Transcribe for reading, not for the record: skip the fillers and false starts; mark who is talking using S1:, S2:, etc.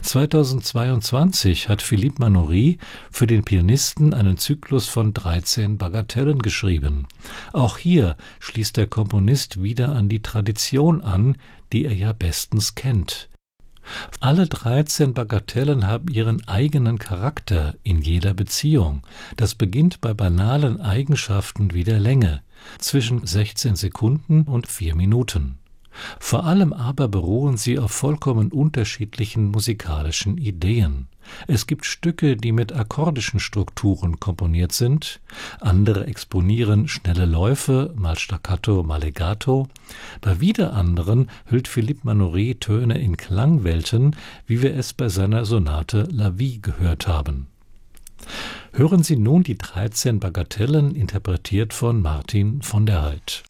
S1: 2022 hat Philippe Manoury für den Pianisten einen Zyklus von 13 Bagatellen geschrieben. Auch hier schließt der Komponist wieder an die Tradition an, die er ja bestens kennt. Alle 13 Bagatellen haben ihren eigenen Charakter in jeder Beziehung. Das beginnt bei banalen Eigenschaften wie der Länge, zwischen 16 Sekunden und 4 Minuten. Vor allem aber beruhen sie auf vollkommen unterschiedlichen musikalischen Ideen. Es gibt Stücke, die mit akkordischen Strukturen komponiert sind, andere exponieren schnelle Läufe, mal staccato, mal legato. Bei wieder anderen hüllt Philippe Manoury Töne in Klangwelten, wie wir es bei seiner Sonate La Vie gehört haben. Hören Sie nun die 13 Bagatellen, interpretiert von Martin von der Heydt.